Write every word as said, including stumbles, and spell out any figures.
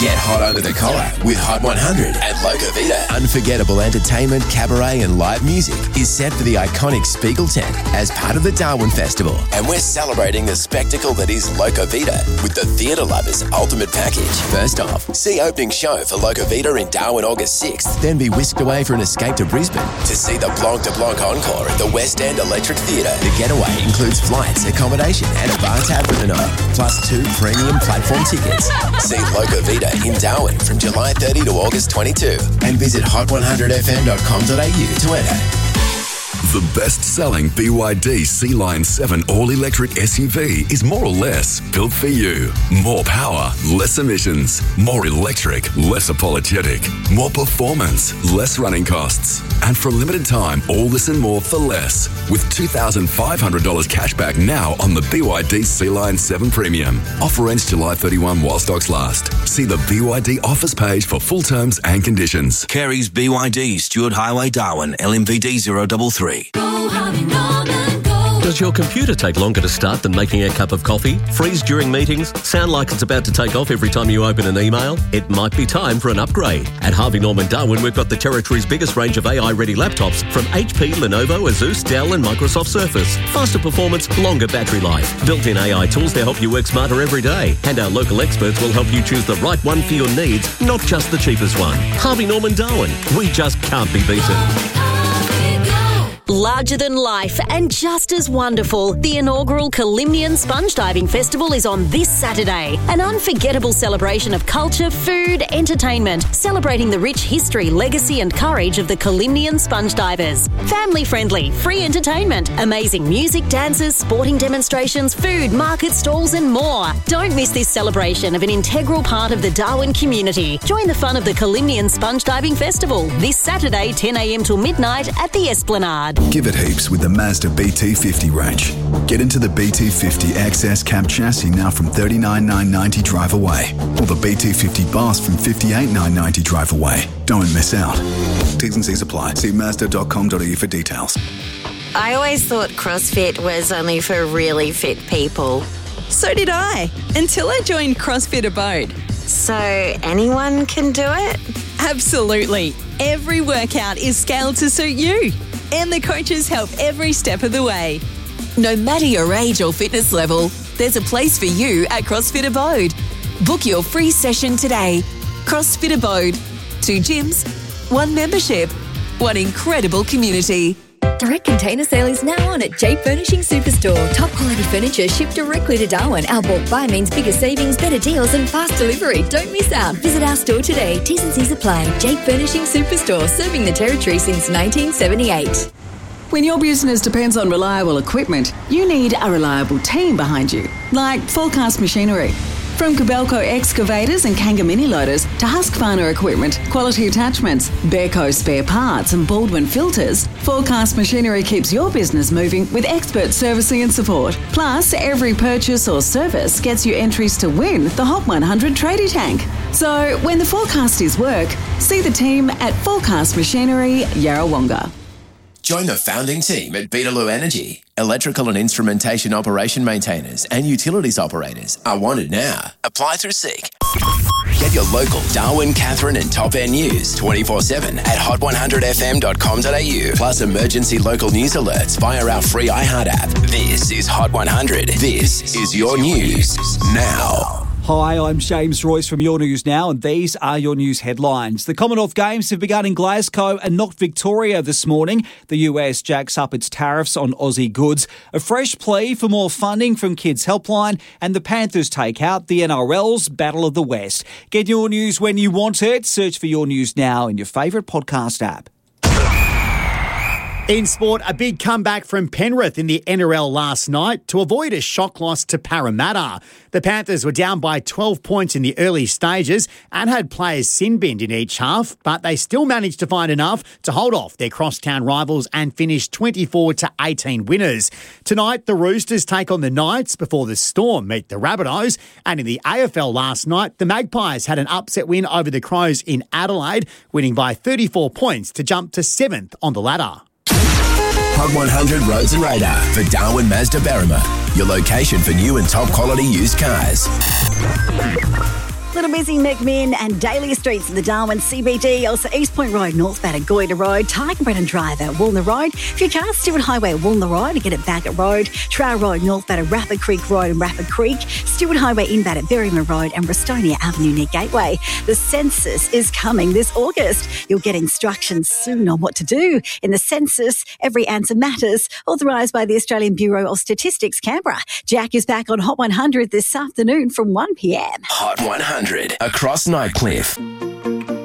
Get hot under the collar with Hot one hundred at Locavita. Unforgettable entertainment, cabaret and live music is set for the iconic Spiegel tent as part of the Darwin Festival. And we're celebrating the spectacle that is Locavita with the Theatre Lovers Ultimate Package. First off, see opening show for Locavita in Darwin August sixth, then be whisked away for an escape to Brisbane to see the Blanc de Blanc encore at the West End Electric Theatre. The getaway includes flights, accommodation and a bar tab for the night, plus two premium platform tickets. See Locavita in Darwin from July thirtieth to August twenty-second and visit hot one hundred f m dot com dot a u to enter. The best-selling B Y D Sea Lion seven all-electric S U V is more or less built for you. More power, less emissions. More electric, less apologetic. More performance, less running costs. And for a limited time, all this and more for less. With two thousand five hundred dollars cash back now on the B Y D Sea Lion seven Premium. Offer ends July thirty-first while stocks last. See the B Y D offers page for full terms and conditions. Carey's B Y D, Stewart Highway, Darwin, L M V D zero three three. Go, Harvey Norman, go. Does your computer take longer to start than making a cup of coffee? Freeze during meetings? Sound like it's about to take off every time you open an email? It might be time for an upgrade. At Harvey Norman Darwin, we've got the territory's biggest range of A I-ready laptops from H P, Lenovo, Asus, Dell and Microsoft Surface. Faster performance, longer battery life. Built-in A I tools to help you work smarter every day. And our local experts will help you choose the right one for your needs, not just the cheapest one. Harvey Norman Darwin. We just can't be beaten. Larger than life and just as wonderful, the inaugural Kalimnian Sponge Diving Festival is on this Saturday. An unforgettable celebration of culture, food, entertainment, celebrating the rich history, legacy and courage of the Kalimnian sponge divers. Family friendly, free entertainment, amazing music, dances, sporting demonstrations, food, market stalls and more. Don't miss this celebration of an integral part of the Darwin community. Join the fun of the Kalimnian Sponge Diving Festival this Saturday ten a m till midnight at the Esplanade. Give it heaps with the Mazda B T fifty range. Get into the B T fifty X S cab chassis now from thirty-nine thousand nine hundred ninety drive away, or the B T fifty Boss from fifty-eight thousand nine hundred ninety drive away. Don't miss out. T's and C's apply. See mazda dot com dot a u for details. I always thought CrossFit was only for really fit people. So did I, until I joined CrossFit Abode. So anyone can do it? Absolutely. Every workout is scaled to suit you. And the coaches help every step of the way. No matter your age or fitness level, there's a place for you at CrossFit Abode. Book your free session today. CrossFit Abode. Two gyms, one membership, one incredible community. Direct container sale is now on at J Furnishing Superstore. Top quality furniture shipped directly to Darwin. Our bulk buy means bigger savings, better deals and fast delivery. Don't miss out. Visit our store today. T's and C's apply. J Furnishing Superstore, serving the territory since nineteen seventy-eight. When your business depends on reliable equipment, you need a reliable team behind you, like Fullcast Machinery. From Kobelco excavators and Kanga mini loaders to Husqvarna equipment, quality attachments, Bearco spare parts and Baldwin filters, Fullcast Machinery keeps your business moving with expert servicing and support. Plus, every purchase or service gets you entries to win the Hot one hundred Tradie Tank. So, when the forecast is work, see the team at Fullcast Machinery, Yarrawonga. Join the founding team at Beetaloo Energy. Electrical and instrumentation operation maintainers and utilities operators are wanted now. Apply through Seek. Get your local Darwin, Katherine and Top End news twenty-four seven at hot one hundred f m dot com dot a u. Plus emergency local news alerts via our free iHeart app. This is Hot one hundred. This is your news now. Hi, I'm James Royce from Your News Now, and these are your news headlines. The Commonwealth Games have begun in Glasgow and knocked Victoria this morning. The U S jacks up its tariffs on Aussie goods. A fresh plea for more funding from Kids Helpline, and the Panthers take out the N R L's Battle of the West. Get your news when you want it. Search for Your News Now in your favourite podcast app. In sport, a big comeback from Penrith in the N R L last night to avoid a shock loss to Parramatta. The Panthers were down by twelve points in the early stages and had players sin-binned in each half, but they still managed to find enough to hold off their crosstown rivals and finish twenty-four to eighteen winners. Tonight, the Roosters take on the Knights before the Storm meet the Rabbitohs. And in the A F L last night, the Magpies had an upset win over the Crows in Adelaide, winning by thirty-four points to jump to seventh on the ladder. Hot one hundred Roads and Radar for Darwin Mazda Berrima, your location for new and top quality used cars. Little busy McMinn and Daly Streets in the Darwin C B D. Also East Point Road, northbound at Goyder Road. Tiger Brennan Drive at Woolner Road. Few cars, Stewart Highway at Woolner Road. Get it back at Road. Trower Road, northbound at Rapid Creek Road and Rapid Creek. Stewart Highway inbound at Berryman Road and Brestonia Avenue near Gateway. The census is coming this August. You'll get instructions soon on what to do. In the census, every answer matters. Authorised by the Australian Bureau of Statistics, Canberra. Jack is back on Hot one hundred this afternoon from one p m. Hot one hundred across Nightcliff.